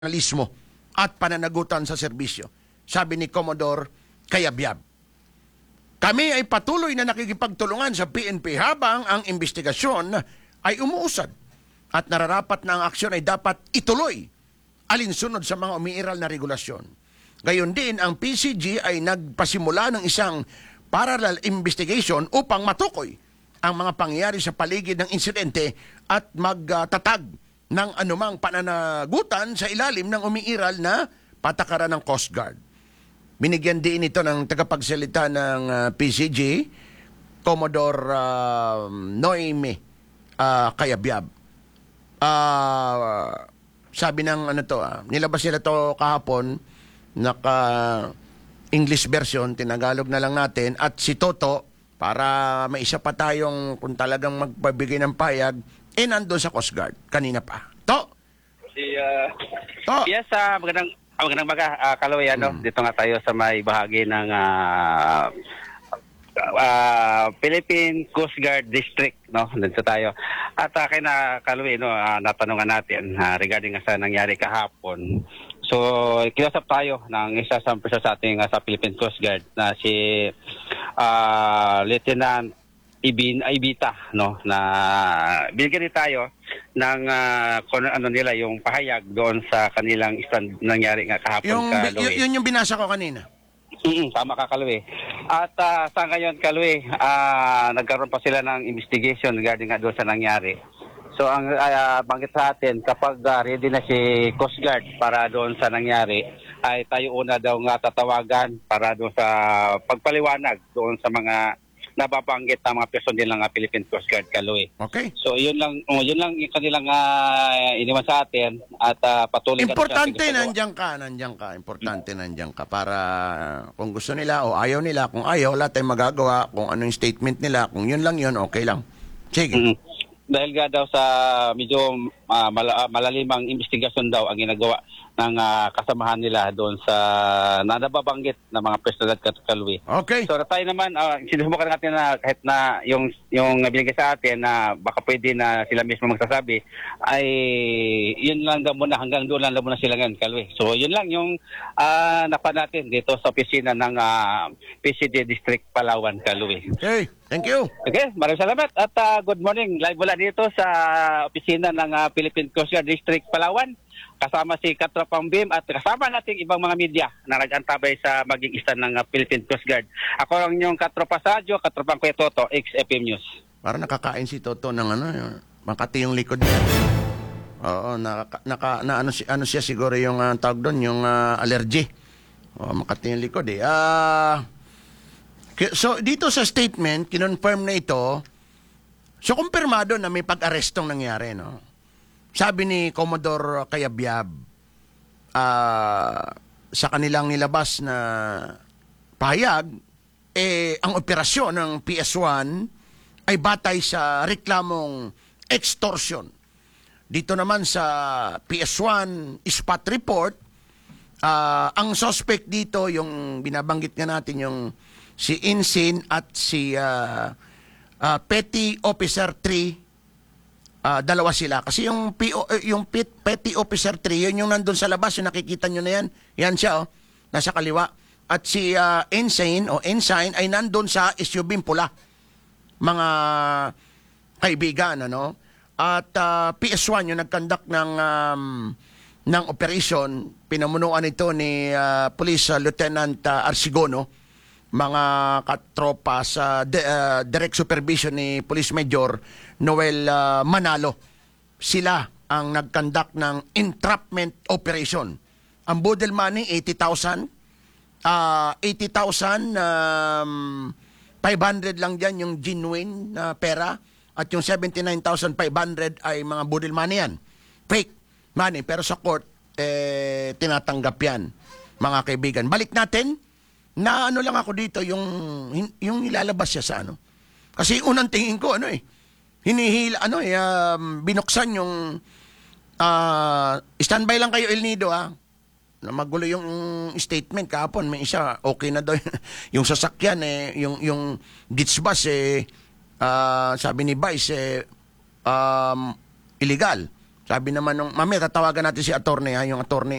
profesionalismo at pananagutan sa serbisyo, sabi ni Commodore Cayabyab. Kami ay patuloy na nakikipagtulungan sa PNP habang ang investigasyon ay umuusad at nararapat na ang aksyon ay dapat ituloy alinsunod sa mga umiiral na regulasyon. Gayon din, ang PCG ay nagpasimula ng isang parallel investigation upang matukoy ang mga pangyayari sa paligid ng insidente at magtatag ng anumang pananagutan sa ilalim ng umiiral na patakaran ng Coast Guard. Binigyan din ito ng tagapagsalita ng PCG, Commodore Noemi Cayabyab. Sabi ng nilabas nila to kahapon, naka-English version, tinagalog na lang natin, at si Toto, para may isa pa tayong kung talagang magbabigay ng payag, nandun sa Coast Guard kanina pa. To? Yes, magandang baga, Kaloy, dito nga tayo sa may bahagi ng Philippine Coast Guard District, no? Dito tayo. At kina Kaloy, natanungan natin regarding sa nangyari kahapon. So, kinusap tayo ng isa sa sa ating sa Philippine Coast Guard na si Lieutenant Ibita, no, na binigyan din tayo ng kung ano nila yung pahayag doon sa kanilang stand nangyari nga kahapon. Yun yung binasa ko kanina. Tama ka, Kalwe. At sa ngayon, Kalwe, nagkaroon pa sila ng investigation regarding nga doon sa nangyari. So ang banggit sa atin, kapag ready na si Coast Guard para doon sa nangyari, ay tayo una daw nga tatawagan para doon sa pagpaliwanag doon sa mga nababanggit ang mga personnel ng Philippine Coast Guard, Kaloy. Okay. So yun lang yung kanilang iniwan sa atin at patuloy. Importante nandiyan ka. Importante nandiyan ka para kung gusto nila o ayaw nila, kung ayaw wala tayong magagawa, kung ano yung statement nila, kung yun lang yun, okay lang. Sige. Dahil nga daw sa medyo malalimang investigasyon daw ang ginagawa ng kasamahan nila doon sa nababanggit na mga personal Kalwe. Okay. So tayo naman, sinusubukan natin na kahit na yung binigay sa atin na baka pwede na sila mismo magsasabi, ay yun lang daw muna, hanggang doon lang daw muna sila ngayon, Kalwe. So yun lang yung napa natin dito sa opisina ng PCG District Palawan, Kalwe. Okay. Thank you. Okay, maraming salamat at good morning. Live mula dito sa opisina ng Philippine Coast Guard District Palawan. Kasama si Katropang Bim at kasama nating ibang mga media na nag-antabay sa maging stand ng Philippine Coast Guard. Ako lang yung Katropa Sadyo, Katropang Kuya Toto, XFM News. Parang nakakain si Toto ng Makati yung likod niya. Oo, ano siya siguro yung tawag doon, yung allergy. Makati yung likod eh. So, dito sa statement, kinonfirm na ito, so kumpirmado na may pag-arestong nangyari, no? Sabi ni Commodore Cayabyab, sa kanilang nilabas na pahayag, ang operasyon ng PS1 ay batay sa reklamong extortion. Dito naman sa PS1 spot report, ang suspect dito, yung binabanggit nga natin, yung si Insin at si Petty Officer 3, dalawa sila. Kasi yung Petty Officer 3, yun yung nandun sa labas, yung nakikita nyo na yan. Yan siya, nasa kaliwa. At si Ensign ay nandun sa SUV pula. Mga kaibigan, ano? At PS1, yung nagkandak ng operation, pinamunuan ito ni Police Lieutenant Arsigono, mga katropa sa direct supervision ni Police Major Noel Manalo. Sila ang nagkandak ng entrapment operation. Ang budel money, 80,000. 80,500 lang dyan yung genuine na pera. At yung 79,500 ay mga budel money yan. Fake money. Pero sa court, tinatanggap yan, mga kaibigan. Balik natin. Na lang ako dito, yung ilalabas siya sa Kasi unang tingin ko, binuksan yung, standby lang kayo El Nido, na magulo yung statement kahapon. May isa, okay na daw yung sasakyan, yung Gits bus, sabi ni Vice, illegal. Sabi naman nung, mamaya tatawagan natin si attorney, ha, yung attorney